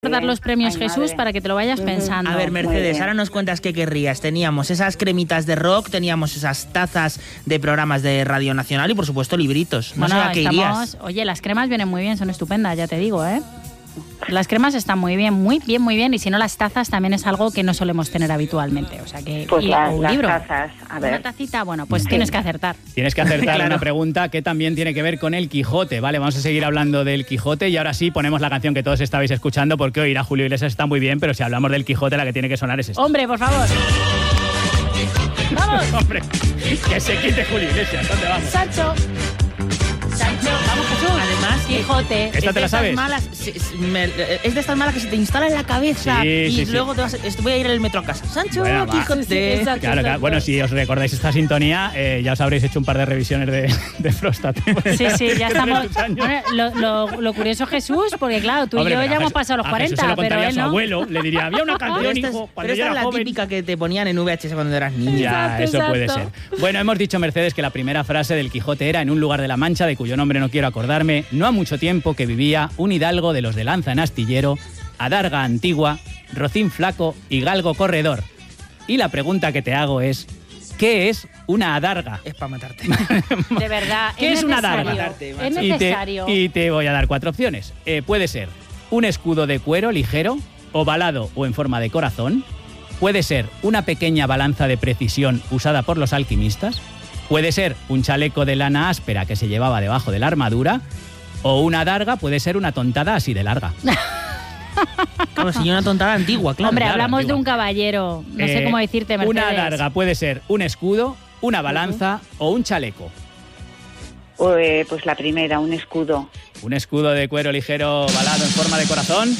dar los premios, Jesús, para que te lo vayas pensando. A ver, Mercedes, ahora nos cuentas qué querrías. Teníamos esas cremitas de rock, teníamos esas tazas de programas de Radio Nacional y, por supuesto, libritos. No sé a qué irías. Oye, las cremas vienen muy bien, son estupendas, ya te digo, ¿eh? Las cremas están muy bien, muy bien. Y si no, las tazas también es algo que no solemos tener habitualmente. O sea que... Pues un libro. las tazas, a ver. Una tacita, bueno, pues tienes que acertar. Tienes que acertar Claro. una pregunta que también tiene que ver con el Quijote, ¿vale? Vamos a seguir hablando del Quijote y ahora sí ponemos la canción que todos estabais escuchando porque oír a Julio Iglesias está muy bien, pero si hablamos del Quijote la que tiene que sonar es esta. Hombre, por favor. ¡Vamos! Hombre, que se quite Julio Iglesias, ¿dónde vamos? Sancho, vamos, Jesús. Además, Quijote. ¿Esta te la sabes? Es de estas malas que se te instala en la cabeza y Sí. luego te vas, voy a ir en el metro a casa. Sancho, Bueno, va. Quijote. Sí, exacto. Claro. Bueno, si os recordáis esta sintonía, ya os habréis hecho un par de revisiones de próstata. Sí, ya estamos. tus años. Bueno, lo curioso, Jesús, porque claro, tú Hombre, y yo pero ya a hemos Jesús- pasado los a 40, Jesús se lo pero contaría a él su no. abuelo, le diría, había una canción, hijo, cuando Pero yo esta era es la joven. típica que te ponían en VHS cuando eras niño. Ya, Exacto, eso puede ser. exacto. Bueno, hemos dicho, Mercedes, que la primera frase del Quijote era: en un lugar de la Mancha, de cuyo nombre no quiero acordarme, no ha mucho tiempo que vivía un hidalgo de los de lanza en astillero, adarga antigua, rocín flaco y galgo corredor. Y la pregunta que te hago es, ¿qué es una adarga? Es para matarte. De verdad, ¿Qué es una adarga? Es necesario. Y te voy a dar 4 opciones. Puede ser un escudo de cuero ligero, ovalado o en forma de corazón. Puede ser una pequeña balanza de precisión usada por los alquimistas. Puede ser un chaleco de lana áspera que se llevaba debajo de la armadura. O una adarga puede ser una tontada así de larga. Claro, si una tontada antigua, claro. Hombre, claro, hablamos antigua. de un caballero. No sé cómo decirte, Mercedes. Una adarga puede ser un escudo, una balanza o un chaleco. Pues la primera, un escudo. Un escudo de cuero ligero ovalado en forma de corazón.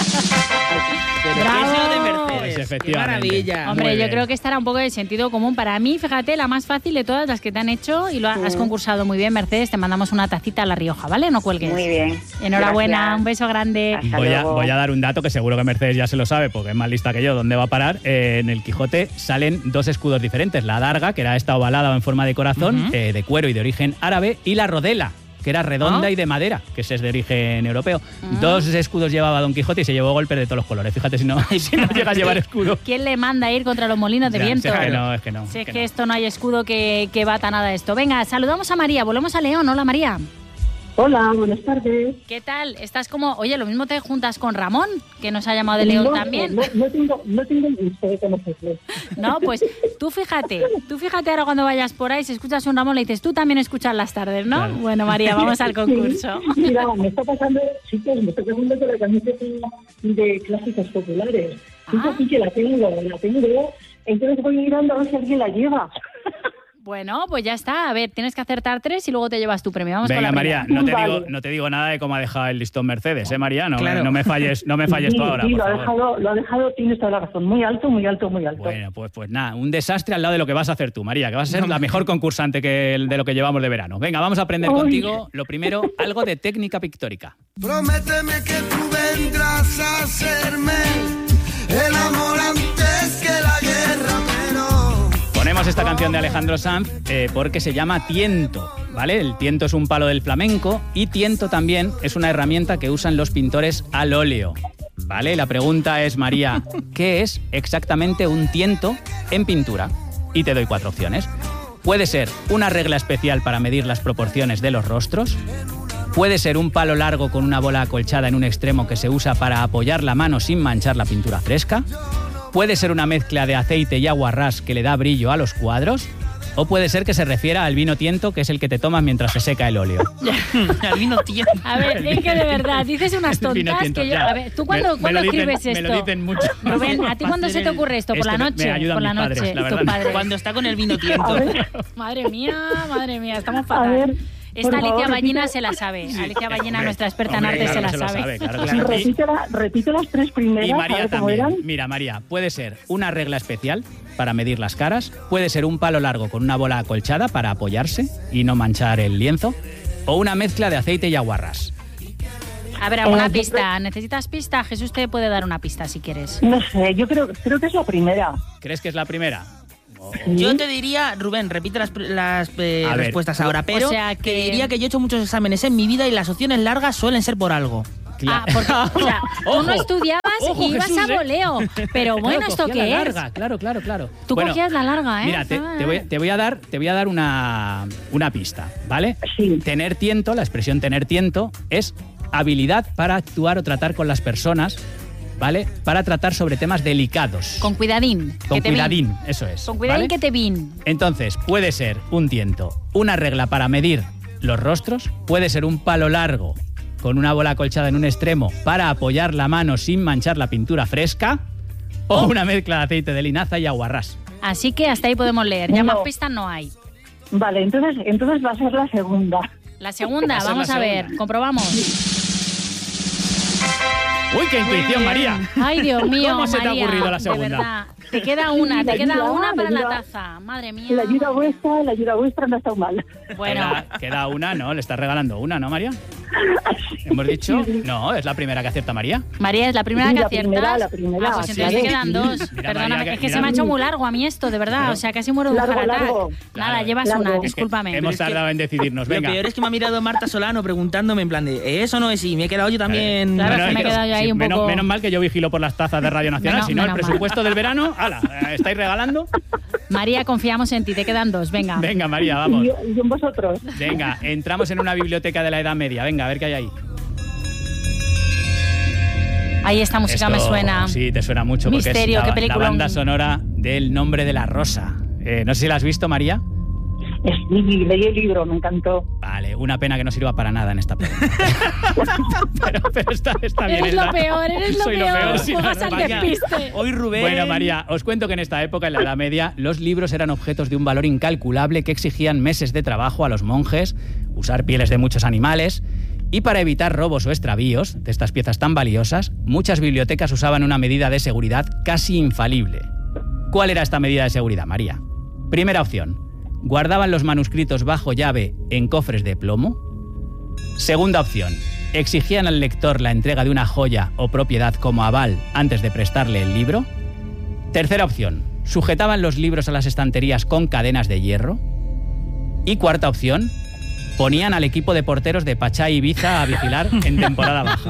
Pero ¡Bravo! eso de Mercedes. Pues ¡Qué efectivamente. maravilla! Muy Hombre, yo bien. creo que estará un poco de sentido común. Para mí, fíjate, la más fácil de todas las que te han hecho y lo has concursado muy bien, Mercedes. Te mandamos una tacita a La Rioja, ¿vale? No cuelgues. Muy bien. Enhorabuena, Gracias. un beso grande. Hasta Voy luego. a dar un dato que seguro que Mercedes ya se lo sabe porque es más lista que yo. ¿Dónde va a parar? En el Quijote salen 2 escudos diferentes. La adarga, que era esta ovalada o en forma de corazón, de cuero y de origen árabe, y la rodela, que era redonda y de madera, que ese es de origen europeo. 2 escudos llevaba Don Quijote y se llevó golpes de todos los colores. Fíjate si no llega a llevar escudo. ¿Quién le manda a ir contra los molinos de Ya, viento? es que no. Si es que que no. esto no hay escudo que bata nada de esto. Venga, saludamos a María, volvemos a León. Hola, María. Hola, buenas tardes. ¿Qué tal? Estás como... Oye, lo mismo te juntas con Ramón, que nos ha llamado de León también. No tengo el gusto de conocerlo. No, pues tú fíjate ahora cuando vayas por ahí, si escuchas un Ramón, le dices, tú también escuchas las tardes, ¿no? Claro. Bueno, María, vamos al concurso. Sí, mira, me está pasando, chicos, me está pasando con la camiseta de clásicos populares. Ah. Sí que la tengo, entonces voy mirando a ver si alguien la lleva. Bueno, pues ya está. A ver, tienes que acertar 3 y luego te llevas tu premio. Vamos con Venga, la María, primera. Vale. no te digo nada de cómo ha dejado el listón Mercedes, María? Claro. No me falles Sí, tú ahora, sí, por lo favor. ha dejado, tienes toda la razón. Muy alto. Bueno, pues nada, un desastre al lado de lo que vas a hacer tú, María, que vas a ser la mejor concursante de lo que llevamos de verano. Venga, vamos a aprender Uy. contigo, lo primero, algo de técnica pictórica. Prométeme que tú vendrás a serme el amor antes que la guerra, pero... Ponemos esta canción de Alejandro Sanz porque se llama tiento, ¿vale? El tiento es un palo del flamenco y tiento también es una herramienta que usan los pintores al óleo, ¿vale? La pregunta es, María, ¿qué es exactamente un tiento en pintura? Y te doy 4 opciones. Puede ser una regla especial para medir las proporciones de los rostros. Puede ser un palo largo con una bola acolchada en un extremo que se usa para apoyar la mano sin manchar la pintura fresca. Puede ser una mezcla de aceite y agua ras que le da brillo a los cuadros. O puede ser que se refiera al vino tiento, que es el que te tomas mientras se seca el óleo. Al vino tiento. A ver, es que de verdad, dices unas Vino tontas tiento, que yo... ya. A ver, ¿tú cuándo Me lo dicen- escribes esto? Me lo dicen mucho. Rubén, ¿a ti cuándo se te ocurre esto? ¿Por la Esto me noche? ayudan Por la mis padres, noche. la ¿Tus verdad. padres? Cuando está con el vino tiento. Madre mía, estamos A fatal. ver, Esta por Alicia favor, Ballina repite. se la sabe. Alicia Ballina, Hombre, nuestra experta hombre, en arte, claro se la sabe. claro, claro. Repite las 3 primeras, Y a María ver cómo también. eran. Mira, María, puede ser una regla especial para medir las caras, puede ser un palo largo con una bola acolchada para apoyarse y no manchar el lienzo, o una mezcla de aceite y aguarrás. A ver, alguna pista. ¿Necesitas pista? Jesús te puede dar una pista si quieres. No sé, yo creo que es la primera. ¿Crees que es la primera? Yo te diría, Rubén, repite las ver, respuestas ahora, pero o sea te diría que yo he hecho muchos exámenes en mi vida y las opciones largas suelen ser por algo. porque, o sea, tú no estudiabas Ojo, y ibas Jesús, a voleo. Pero bueno, Claro, ¿esto cogía qué la es? larga, claro. Tú Bueno, cogías la larga, ¿eh? Mira, te voy a dar una pista, ¿vale? Sí. Tener tiento, la expresión tener tiento, es habilidad para actuar o tratar con las personas, ¿vale? Para tratar sobre temas delicados. Con cuidadín. Con que te vin. cuidadín, eso es. Con cuidadín ¿vale? que te vin. Entonces, puede ser un tiento, una regla para medir los rostros, puede ser un palo largo con una bola acolchada en un extremo para apoyar la mano sin manchar la pintura fresca, o una mezcla de aceite de linaza y aguarrás. Así que hasta ahí podemos leer. Ya No. más pistas no hay. Vale, entonces va a ser la segunda. La segunda, Va a ser vamos la a ver. segunda. Comprobamos. ¡Uy, qué intuición, María! Ay, Dios mío, ¿Cómo se te ha María, ocurrido la de segunda? verdad. Te queda una La ayuda, para la ayuda. taza. Madre mía. La ayuda vuestra no ha estado mal. Bueno, Queda una, ¿no? Le estás regalando una, ¿no, María? ¿Hemos dicho? No, es la primera que acierta María. María, es la primera Sí, que la aciertas. primera, la primera, Ah, pues entonces claro. te quedan dos. Mira, Perdóname, María, es que mira. se me ha hecho muy largo a mí esto, de verdad. Claro. O sea, casi muero de un Largo, heart attack. largo. Nada, Claro. llevas Largo. una, Es que discúlpame. Hemos es que- tardado en decidirnos. Lo Venga. peor es que me ha mirado Marta Solano preguntándome en plan de ¿eso no es? Y me he quedado yo también... Claro, Bueno, que me he es que- quedado yo ahí un menos, poco- menos mal que yo vigilo por las tazas de Radio Nacional. Menos- Si no, el menos mal. presupuesto del verano, ¡hala! ¿Estáis regalando? María, confiamos en ti, te quedan dos, venga. Venga, María, vamos. Y en vosotros. Venga, entramos en una biblioteca de la Edad Media. Venga, a ver qué hay ahí. Ahí esta música Esto, me suena. Sí, te suena mucho porque Misterio, es qué la peliculón. banda sonora del Nombre de la Rosa. No sé si la has visto, María. Sí, leí el libro, me encantó. Vale, una pena que no sirva para nada en esta pregunta. pero está bien. Eres está. lo peor, eres lo Soy lo peor. peor, sí, Juegas no, al vaya. despiste. Hoy Rubén... Bueno, María, os cuento que en esta época, en la Edad Media, los libros eran objetos de un valor incalculable que exigían meses de trabajo a los monjes, usar pieles de muchos animales, y para evitar robos o extravíos de estas piezas tan valiosas, muchas bibliotecas usaban una medida de seguridad casi infalible. ¿Cuál era esta medida de seguridad, María? Primera opción, guardaban los manuscritos bajo llave en cofres de plomo. Segunda opción, exigían al lector la entrega de una joya o propiedad como aval antes de prestarle el libro. Tercera opción, sujetaban los libros a las estanterías con cadenas de hierro. Y cuarta opción, ponían al equipo de porteros de Pachá y Ibiza a vigilar en temporada baja.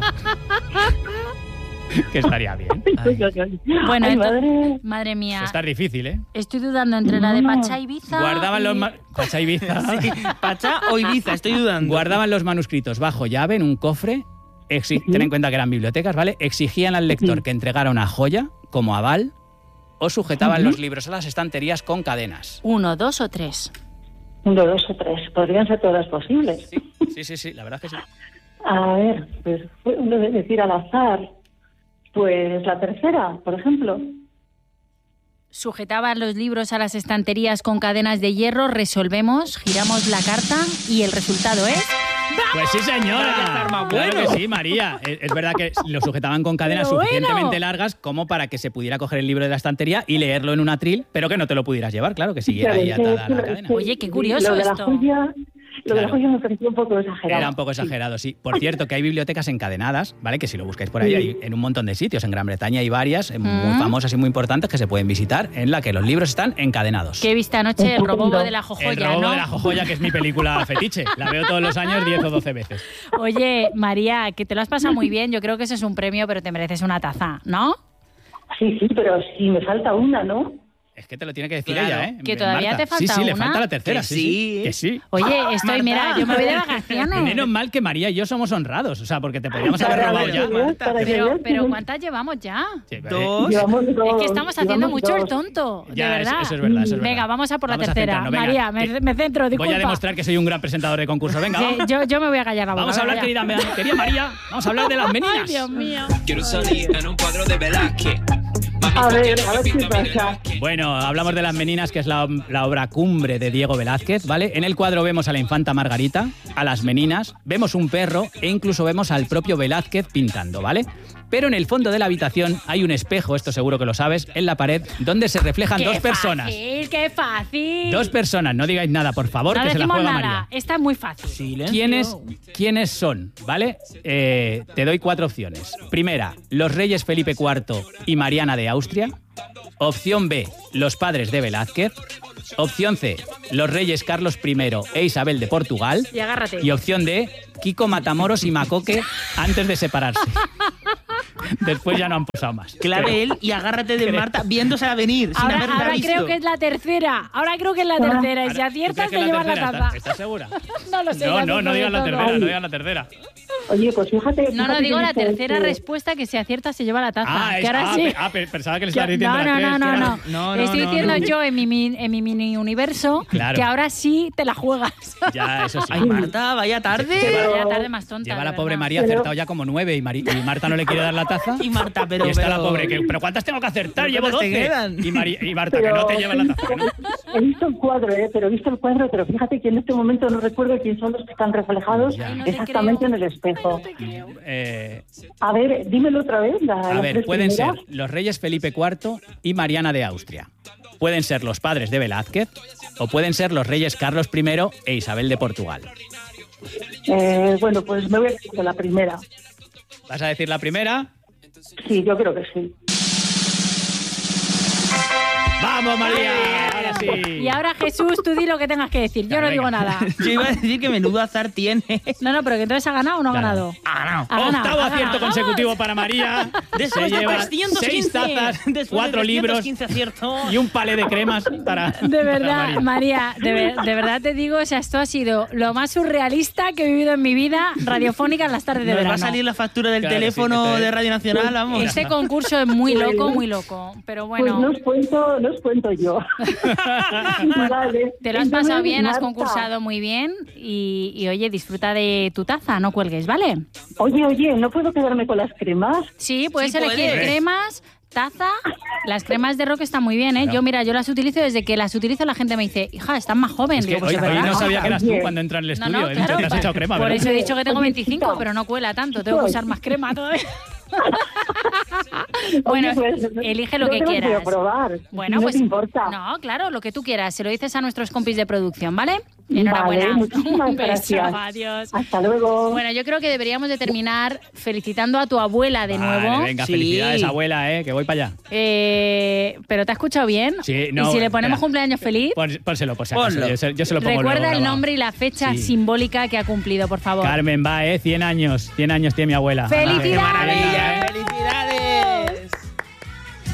Que estaría bien. Bueno, Ay, entonces, madre mía. Eso está difícil, ¿eh? Estoy dudando entre la de Pachá y Ibiza. Guardaban los... y- Pachá y Ibiza. Sí, ¿Pachá o Ibiza? Estoy dudando. Guardaban los manuscritos bajo llave en un cofre. Ten en cuenta que eran bibliotecas, ¿vale? Exigían al lector que entregara una joya como aval o sujetaban los libros a las estanterías con cadenas. 1, 2 o 3. 1, 2 o 3. Podrían ser todas posibles. Sí, la verdad es que sí. A ver, pues uno de decir al azar. Pues la tercera, por ejemplo. Sujetaban los libros a las estanterías con cadenas de hierro, resolvemos, giramos la carta y el resultado es... Pues sí, señora. Vaya estar más Claro bueno. que sí, María. Es verdad que lo sujetaban con cadenas Pero suficientemente bueno. largas como para que se pudiera coger el libro de la estantería y leerlo en un atril, pero que no te lo pudieras llevar, claro, que siguiera ahí atada a la cadena. Oye, qué curioso lo de esto. Lo de la Claro. joya me pareció un poco exagerado. Era un poco exagerado, sí. Por cierto, que hay bibliotecas encadenadas, ¿vale? Que si lo buscáis por ahí, hay en un montón de sitios. En Gran Bretaña hay varias muy famosas y muy importantes que se pueden visitar, en la que los libros están encadenados. Que he visto anoche el robo de la El jojoya, robo ¿no? de la jojoya, que es mi película fetiche. La veo todos los años 10 o 12 veces. Oye, María, que te lo has pasado muy bien. Yo creo que ese es un premio, pero te mereces una taza, ¿no? Sí, pero sí me falta una, ¿no? Es que te lo tiene que decir Claro. ella, ¿eh? Que todavía Marta. te falta Sí, le una. falta la tercera. Que Sí, sí. que sí. Oye, estoy, mira, yo me voy de Y vacaciones. menos mal que María y yo somos honrados, o sea, porque te podríamos haber Para robado que ya. veas, para que Pero, veas pero que- ¿cuántas llevamos ya? Sí, Dos. Llevamos dos, Es que estamos haciendo llevamos mucho el dos. tonto, de Ya, verdad. eso es verdad, eso es verdad. Venga, vamos a por la Vamos a tercera. centrarnos, venga, María, que me centro, disculpa. Voy a demostrar que soy un gran presentador de concurso. Venga, Sí, vamos. yo me voy a callar la boca. Vamos a hablar, venga, ya. querida María. Vamos a hablar de las Ay, meninas. Dios mío. Quiero salir en un cuadro de Velázquez. A ver qué pasa. Bueno, hablamos de Las Meninas, que es la obra cumbre de Diego Velázquez, ¿vale? En el cuadro vemos a la infanta Margarita, a las meninas, vemos un perro e incluso vemos al propio Velázquez pintando, ¿vale? Pero en el fondo de la habitación hay un espejo, esto seguro que lo sabes, en la pared, donde se reflejan ¡Qué dos personas. fácil, qué fácil! Dos personas, no digáis nada, por favor, No que se la decimos juega nada, María. esta es muy fácil. Silencio. ¿Quiénes son? ¿Vale? Te doy 4 opciones. Primera, los reyes Felipe IV y Mariana de Austria. Opción B, los padres de Velázquez. Opción C, los reyes Carlos I e Isabel de Portugal. Y agárrate. Y opción D, Kiko Matamoros y Macoque antes de separarse. Después ya no han posado más. Clave él y agárrate de Marta viéndosela venir, sin haberla Ahora visto. creo que es la tercera. Ahora creo que es la tercera. Y si aciertas te llevas la taza. ¿Estás segura? No lo sé. ya No sé digas la todo. tercera, no digas la tercera. Oye, pues fíjate. No, fíjate digo que la dice tercera que- respuesta, que si aciertas se lleva la taza. es- Que ahora sí. pensaba que le estabas diciendo No, la tres, que era- No, Estoy diciendo no. yo en mi mini universo Claro. que ahora sí te la juegas. Ya, eso sí. Ay, Marta, vaya tarde. Vaya tarde más tonta. Lleva de la pobre verdad. María acertado ya como 9 y Marta no le quiere dar la taza. Y Marta, pero... Y está la pero- pobre que, ¿pero cuántas tengo que acertar? ¿Pero Llevo cuántas te 12. quedan? Y Marta, que no te lleva la taza. que no. He visto el cuadro, pero fíjate que en este momento no recuerdo quién son los que están reflejados Ya. Ay, no te exactamente creo. en el espejo. Eh, A ver, dímelo otra vez. a las ver, tres pueden ser primeras. los reyes Felipe IV y Mariana de Austria. Pueden ser los padres de Velázquez o pueden ser los reyes Carlos I e Isabel de Portugal. Bueno, pues me voy a decir la primera. ¿Vas a decir la primera? Sí, yo creo que sí. ¡Vamos, María! Ahora sí. Y ahora, Jesús, tú di lo que tengas que decir. Yo no Venga. digo nada. Yo iba a decir que menudo azar tiene. No, pero que entonces ha ganado o no ha ganado. Ha ganado. Ha ganado, Octavo ha acierto ganado. consecutivo para María. Después Se de lleva 315. 6 tazas, Después 4 de libros 315 aciertos. y un palé de cremas para De verdad, para María, de verdad te digo, o sea, esto ha sido lo más surrealista que he vivido en mi vida radiofónica en las tardes de Nos verano. va a salir la factura del Claro, teléfono sí, que te- de Radio Nacional, vamos. Este concurso es muy loco, pero Pues bueno. no os cuento yo. Vale. Te lo has Entonces, pasado bien, has Marta, concursado muy bien y oye, disfruta de tu taza, no cuelgues, ¿vale? Oye, ¿no puedo quedarme con las cremas? Sí, puedes Sí, elegir puedes. cremas, taza. Las cremas de Rock están muy bien, ¿eh? Yo las utilizo, desde que las utilizo la gente me dice, hija, estás más joven. Es que Digo, pues hoy, es hoy verdad. no sabía que eras tú Oye. cuando entra en el No, estudio. no, He dicho claro, que has echado crema, por ¿verdad? eso he dicho que tengo Oye, 25, chica. pero no cuela tanto, tengo que usar más crema todavía. Bueno, Oye, pues, elige lo yo que te las voy a quieras. probar. Bueno, no pues te importa. no, claro, lo que tú quieras. Se lo dices a nuestros compis de producción, ¿vale? Vale, Enhorabuena. muchísimas Un beso, gracias. adiós. Hasta luego. Bueno, yo creo que deberíamos de terminar felicitando a tu abuela de Vale, nuevo. venga, Sí. felicidades, abuela, que voy para allá. Pero ¿te has escuchado bien? Sí, no, ¿Y si le ponemos espera. cumpleaños feliz? Pónselo, por si acaso. Ponlo. Yo se lo pongo Recuerda luego el grabado. nombre y la fecha Sí. simbólica que ha cumplido, por favor. Carmen va, 100 años. 100 años tiene mi abuela. ¡Felicidades! ¡Qué maravilla! ¡Felicidades!